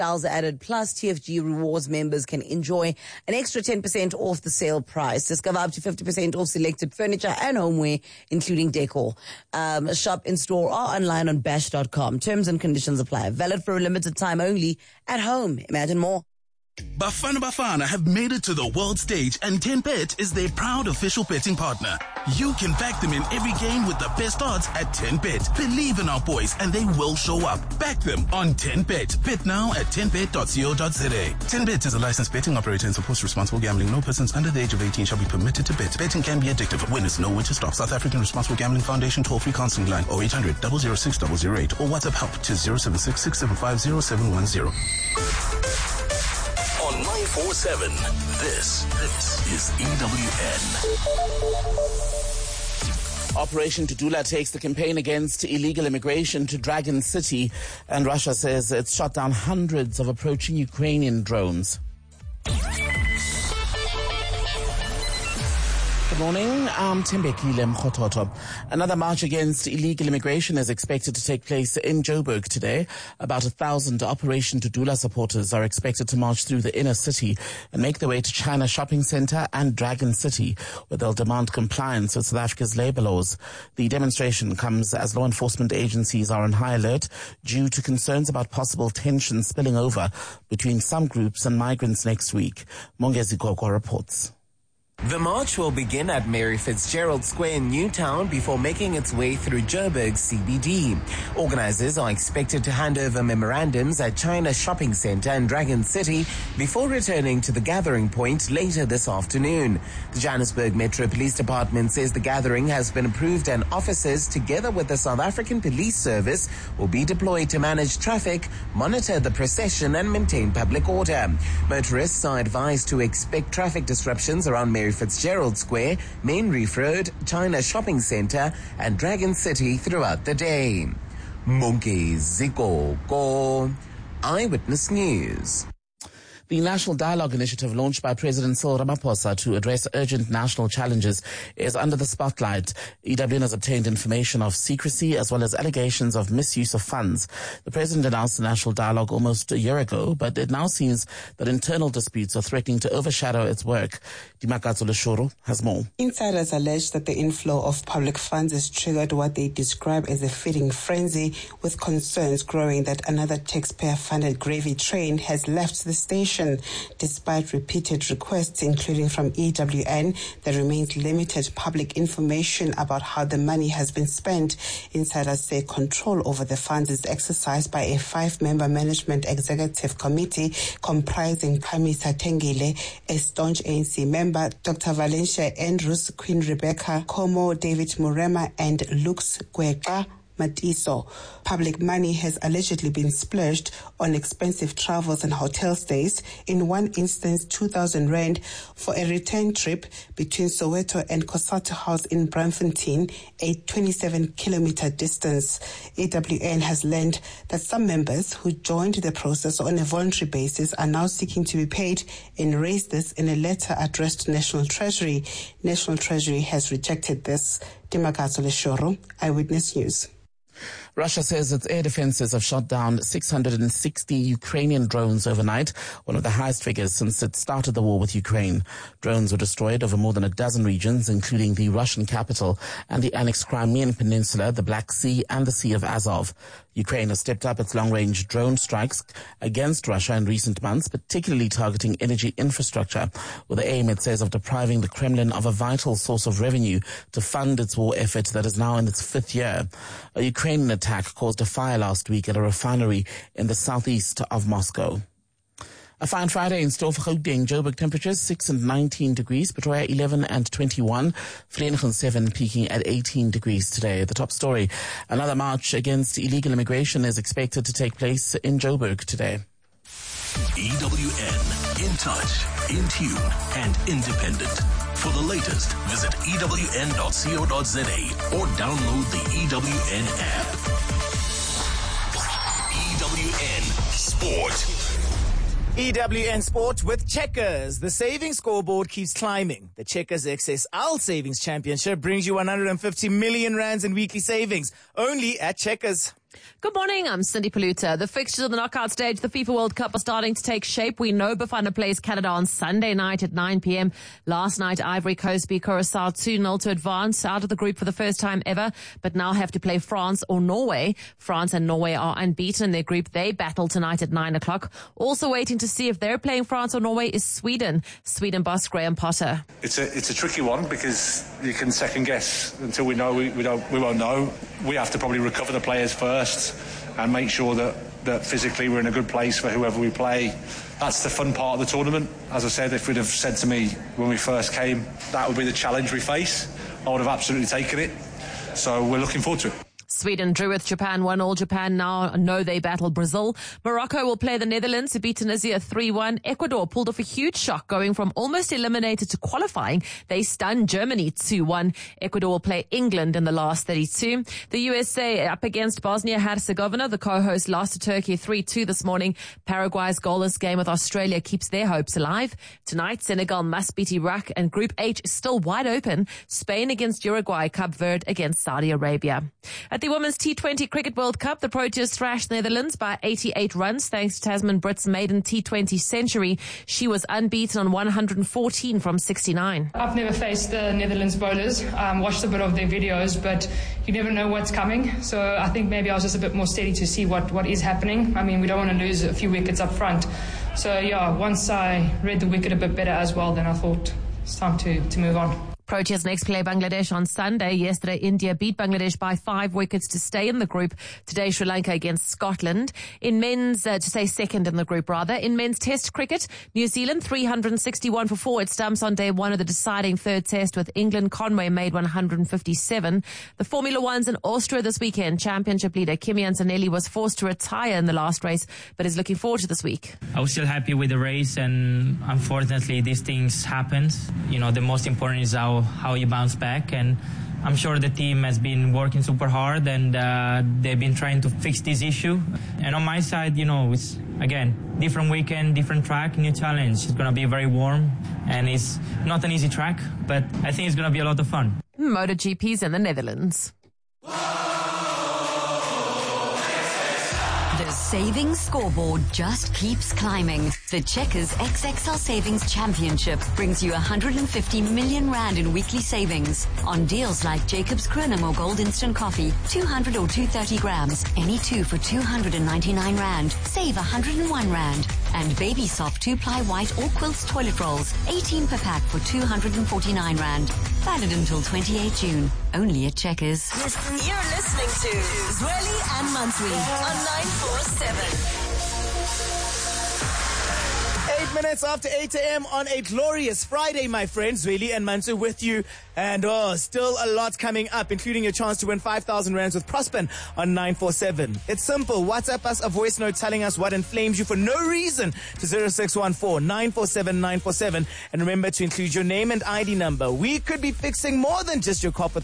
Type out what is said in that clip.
styles added, plus TFG Rewards members can enjoy an extra 10% off the sale price. Discover up to 50% off selected furniture and homeware, including decor. Shop in store or online on bash.com. Terms and conditions apply. Valid for a limited time only at home. Imagine more. Bafana have made it to the world stage, and 10Bet is their proud official betting partner. You can back them in every game with the best odds at 10Bet. Believe in our boys and they will show up. Back them on 10Bet. Bet now at 10bet.co.za. 10Bet is a licensed betting operator and supports responsible gambling. No persons under the age of 18 shall be permitted to bet. Betting can be addictive. Winners know when to stop. South African Responsible Gambling Foundation toll-free counseling line 0800 006 008 or WhatsApp help to 076 675 0710. On 947, this is EWN. Operation Tudula takes the campaign against illegal immigration to Dragon City, and Russia says it's shot down hundreds of approaching Ukrainian drones. Good morning, I'm Tembekile Mkhototo. Another march against illegal immigration is expected to take place in Joburg today. About 1,000 Operation Tudula supporters are expected to march through the inner city and make their way to China Shopping Centre and Dragon City, where they'll demand compliance with South Africa's labour laws. The demonstration comes as law enforcement agencies are on high alert due to concerns about possible tension spilling over between some groups and migrants next week. Mongezi Gogwa reports. The march will begin at Mary Fitzgerald Square in Newtown before making its way through Joburg CBD. Organizers are expected to hand over memorandums at China Shopping Centre and Dragon City before returning to the gathering point later this afternoon. The Johannesburg Metro Police Department says the gathering has been approved and officers, together with the South African Police Service, will be deployed to manage traffic, monitor the procession and maintain public order. Motorists are advised to expect traffic disruptions around Mary Fitzgerald Square, Main Reef Road, China Shopping Centre and Dragon City throughout the day. Mongezi Gogwa, Eyewitness News. The National Dialogue Initiative, launched by President Cyril Ramaphosa to address urgent national challenges, is under the spotlight. EWN has obtained information of secrecy as well as allegations of misuse of funds. The President announced the National Dialogue almost a year ago, but it now seems that internal disputes are threatening to overshadow its work. Dimakatso Leshoro has more. Insiders allege that the inflow of public funds has triggered what they describe as a feeding frenzy, with concerns growing that another taxpayer-funded gravy train has left the station. Despite repeated requests, including from EWN, there remains limited public information about how the money has been spent. Insiders say control over the funds is exercised by a 5-member management executive committee comprising Khamisa Tengile, a staunch ANC member, Dr. Valencia Andrews, Queen Rebecca Como, David Murema, and Lux Gweka Matiso. Public money has allegedly been splurged on expensive travels and hotel stays. In one instance, 2,000 rand for a return trip between Soweto and Kosato House in Braamfontein, a 27-kilometer distance. EWN has learned that some members who joined the process on a voluntary basis are now seeking to be paid and raised this in a letter addressed to National Treasury. National Treasury has rejected this. Dimakatso Leshoro, Eyewitness News. Russia says its air defenses have shot down 660 Ukrainian drones overnight, one of the highest figures since it started the war with Ukraine. Drones were destroyed over more than a dozen regions, including the Russian capital and the annexed Crimean Peninsula, the Black Sea and the Sea of Azov. Ukraine has stepped up its long-range drone strikes against Russia in recent months, particularly targeting energy infrastructure, with the aim, it says, of depriving the Kremlin of a vital source of revenue to fund its war effort that is now in its 5th year. A Ukrainian attack caused a fire last week at a refinery in the southeast of Moscow. A fine Friday in store for Gauteng. Joburg temperatures 6 and 19 degrees, Pretoria 11 and 21, Vereeniging 7 peaking at 18 degrees today. The top story, another march against illegal immigration is expected to take place in Joburg today. EWN, in touch, in tune and independent. For the latest, visit ewn.co.za or download the EWN app. EWN Sport. EWN Sport with Checkers. The savings scoreboard keeps climbing. The Checkers XSL Savings Championship brings you 150 million rands in weekly savings, only at Checkers. Good morning, I'm Cindy Paluta. The fixtures of the knockout stage of the FIFA World Cup are starting to take shape. We know Bafana plays Canada on Sunday night at 9 p.m. Last night, Ivory Coast beat Curacao 2-0 to advance out of the group for the first time ever, but now have to play France or Norway. France and Norway are unbeaten in their group. They battle tonight at 9 o'clock. Also waiting to see if they're playing France or Norway is Sweden. Sweden boss Graham Potter. It's a tricky one because you can second guess until we know. We won't know. We have to probably recover the players first and make sure that physically we're in a good place for whoever we play. That's the fun part of the tournament. As I said, if you'd have said to me when we first came that would be the challenge we face, I would have absolutely taken it. So we're looking forward to it. Sweden drew with Japan 1-1. Japan now know they battle Brazil. Morocco will play the Netherlands, who beat Tunisia 3-1. Ecuador pulled off a huge shock, going from almost eliminated to qualifying. They stunned Germany 2-1. Ecuador will play England in the last 32. The USA up against Bosnia-Herzegovina. The co-host lost to Turkey 3-2 this morning. Paraguay's goalless game with Australia keeps their hopes alive. Tonight, Senegal must beat Iraq, and Group H is still wide open. Spain against Uruguay, Cape Verde against Saudi Arabia. At the Women's T20 Cricket World Cup, the Proteas thrashed the Netherlands by 88 runs thanks to Tasman Britt's maiden T20 century. She was unbeaten on 114 from 69. I've never faced the Netherlands bowlers. Watched a bit of their videos, but you never know what's coming. So I think maybe I was just a bit more steady to see what is happening. I mean, we don't want to lose a few wickets up front. So yeah, once I read the wicket a bit better as well, then I thought it's time to move on. Proteas next play Bangladesh on Sunday. Yesterday, India beat Bangladesh by 5 wickets to stay in the group. Today, Sri Lanka against Scotland. In men's, to stay second in the group rather. In men's test cricket, New Zealand 361 for 4 at stumps on day 1 of the deciding third test with England. Conway made 157. The Formula One's in Austria this weekend. Championship leader Kimi Antonelli was forced to retire in the last race, but is looking forward to this week. I was still happy with the race, and unfortunately these things happen. You know, the most important is how you bounce back, and I'm sure the team has been working super hard, and they've been trying to fix this issue. And on my side, you know, it's again different weekend, different track, new challenge. It's going to be very warm, and it's not an easy track, but I think it's going to be a lot of fun. MotoGP's in the Netherlands. The savings scoreboard just keeps climbing. The Checkers XXL Savings Championship brings you 150 million rand in weekly savings on deals like Jacob's Chronamo Gold Instant Coffee, 200 or 230 grams, any 2 for 299 rand, save 101 rand. And Baby Soft 2-ply white or quilts toilet rolls, 18 per pack for 249 rand. Valid until 28 June. Only at Checkers. You're listening to Zweli and Mansui on 947. 8 minutes after 8 a.m. on a glorious Friday, my friends. Zweli and Mansu with you. And still a lot coming up, including a chance to win 5,000 rands with Prospen on 947. It's simple. WhatsApp us a voice note telling us what inflames you for no reason to 0614 947 947. And remember to include your name and ID number. We could be fixing more than just your copper.